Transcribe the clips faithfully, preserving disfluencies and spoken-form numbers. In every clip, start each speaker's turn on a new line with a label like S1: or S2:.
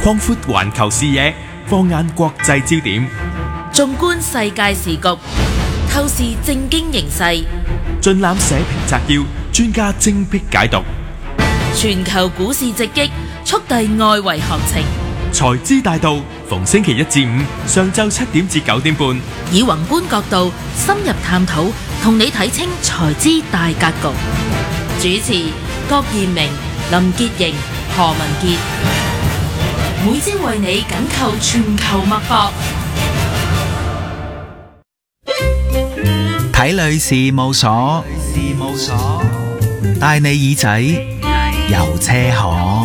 S1: 擴闊環球視野，放眼國際焦點，
S2: 縱觀世界時局，透視政經形勢，
S1: 盡覽社評摘要，專家精闢解讀，
S2: 全球股市直擊，速遞外圍行情。
S1: 財資大道逢星期一至五上晝七點至九點半，
S2: 以宏觀角度深入探討，同你睇清財資大格局。主持郭彥明、林潔瑩、何文傑，每朝為你緊扣全球脈搏。
S3: 體類事務所，事務所帶你耳仔遊車河。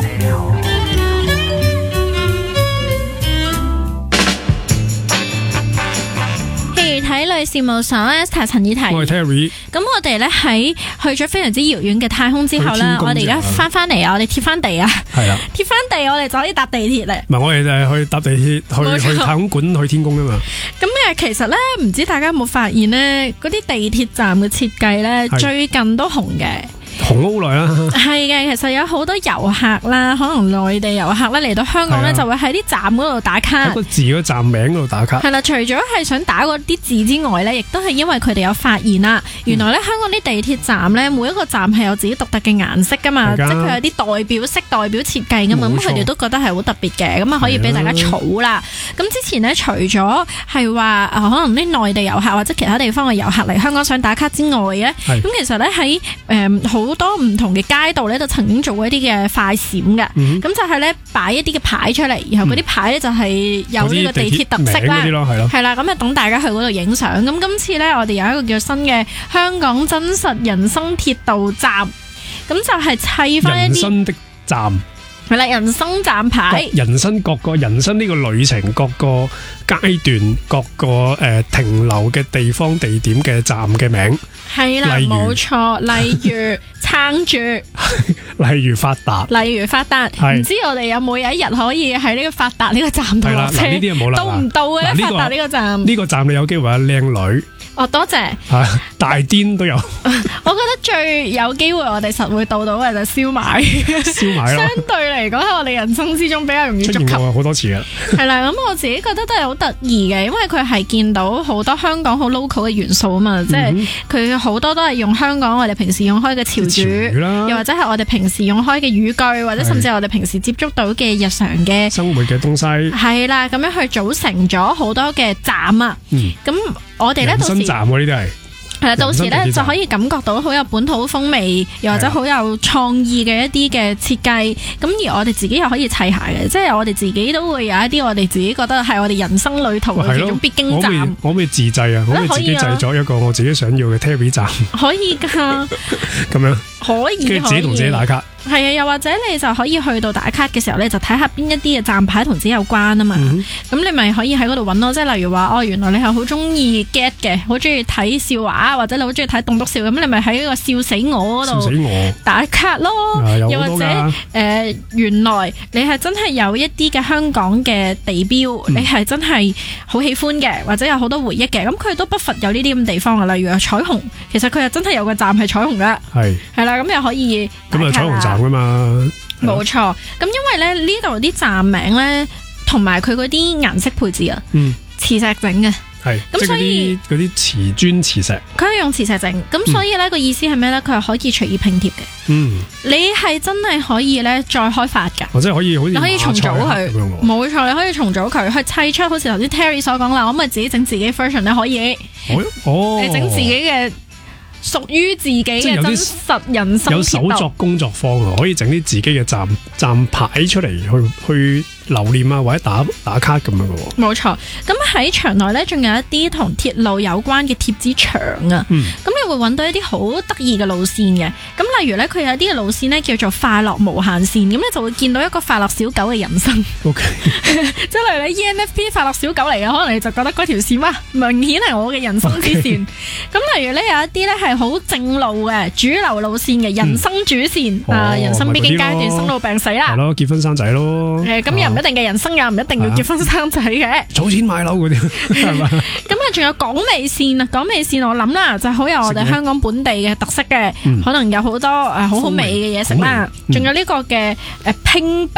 S4: 體類事務所 Esther 陳以提，
S5: 我係 Terry。
S4: 咁我哋咧喺去咗非常之遙遠嘅太空之後咧，我哋而家翻翻嚟啊，我哋貼翻地啊，係啦，貼翻地，我哋就可以搭地鐵咧。
S5: 唔係，我哋就係去搭地鐵去去太空館去天宮啊嘛。
S4: 咁誒，其實咧，唔知大家有冇發現咧，嗰啲地鐵站嘅設計咧，最近都紅嘅。
S5: 紅好耐啦，
S4: 係嘅，其實有好多遊客啦，可能內地遊客咧嚟到香港咧，就會喺啲站嗰度打卡，
S5: 喺個字嗰站名嗰度打卡。
S4: 係啦，除咗係想打嗰啲字之外咧，亦都係因為佢哋有發現啦，原來咧香港啲地鐵站咧，每一個站係有自己獨特嘅顏色噶嘛，即係佢有啲代表色、代表設計噶嘛，咁佢哋都覺得係好特別嘅，咁啊可以俾大家儲啦。咁之前咧，除咗係話可能啲內地遊客或者其他地方嘅遊客嚟香港想打卡之外咧，咁其實咧喺誒好好多唔同嘅街道咧，都曾經做過一啲嘅快閃嘅，咁、嗯、就係咧擺一啲嘅牌出嚟，然後嗰啲牌咧就係有呢個地鐵特色啦，係啦，咁啊等大家去嗰度影相。咁今次咧，我哋有一個叫新嘅香港真實人生鐵道站，咁就係砌翻一啲人生的站。係啦，人生站牌，
S5: 人生各個人生呢個旅程，各個階段，各個誒、呃、停留嘅地方、地點嘅站嘅名，
S4: 係啦，冇錯。例如撐住，
S5: 例如發達，
S4: 例如發達，唔知我哋有冇有一日可以喺呢個發達呢個站度落車？
S5: 呢啲冇啦，
S4: 到唔到嘅咧？發達呢個站，
S5: 呢、這個站你有機會有靚女。
S4: 哦，多謝。
S5: 係大癲都有。
S4: 我覺得最有機會我哋實會到到嘅就燒賣。燒賣咯。相對嚟講喺我哋人生之中比較容易觸及。出現過好多次啦。係啦，咁我自己覺得都係好得意嘅，因為佢係見到好多香港好 local 嘅元素啊嘛，嗯、即係佢好多都係用香港我哋平時用開嘅潮語，又或者係我哋平時用開嘅語句，或者甚至係我哋平時接觸到嘅日常嘅
S5: 生活嘅東西。係
S4: 啦，咁樣去組成咗好多嘅站啊。嗯。咁我哋咧到時。站喎，呢啲係係啦，到時咧就可以感覺到好有本土風味，又或者好有創意嘅一啲嘅設計。咁而我哋自己又可以砌下嘅，即係我哋自己都會有一啲我哋自己覺得係我哋人生旅途嘅其中必經站。
S5: 我可唔可以自製啊？我可唔可以自己製咗一個我自己想要嘅 Terry 站？可以噶，咁樣可以，跟住自己同自己打卡。係啊，又或者你就可以去到打卡嘅時候咧，就睇下邊一啲嘅站牌同自己有關啊嘛。咁、嗯、你咪可以喺嗰度揾咯，即係例如話哦，原來你係好中意 get 嘅，好中意睇笑話，或者你好中意睇棟篤笑，咁你咪喺呢個笑死我嗰度打卡咯。又或者誒、呃，原來你係真係有一啲嘅香港嘅地標，嗯、你係真係好喜歡嘅，或者有好多回憶嘅，咁佢都不乏有呢啲咁地方嘅，例如彩虹，其實佢又真係有個站係彩虹噶，係係啦，咁又可以咁啊彩虹站噶嘛，冇錯。咁因為咧呢度啲站名咧，同埋佢嗰啲顏色配置啊，嗯，磁石整嘅。係，咁所以嗰啲瓷磚磁石，佢係用磁石整，咁、嗯、所以咧個意思係咩咧？佢係可以隨意拼貼嘅。嗯，你係真係可以咧再開發噶，或者可以好似你可以重組佢，冇錯，你可以重組佢去砌出好似頭先 Terry 所講啦，我咪自己整自己 version 咧可以，哦，你整自己嘅屬於自己嘅真實人生，有手作工作坊啊，可以整啲自己嘅站站牌出嚟去去。留念啊，或者打打卡咁樣嘅喎。冇錯，咁喺場內咧，仲有一啲同鐵路有關嘅貼紙牆啊。嗯。咁你會揾到一啲好得意嘅路線嘅。咁例如咧，佢有一啲嘅路線咧叫做快樂無限線，咁你就會見到一個快樂小狗嘅人生。O K。即係例如你 E N F P 快樂小狗嚟嘅，可能你就覺得嗰條線哇，明顯係我嘅人生之線。咁、okay. 例如咧有一啲咧係好正路嘅主流路線嘅人生主線、嗯、啊，人生必經階段，生老病死啦。係咯，結婚生仔咯。誒，咁又唔一定嘅人生又唔一定要結婚生仔嘅，儲錢買樓嗰啲係嘛？咁啊，仲有港味線啊，港味線我諗啦，就好有我哋香港本地嘅特色嘅，可能有好多誒好好味嘅嘢食啦，仲有呢個嘅誒拼。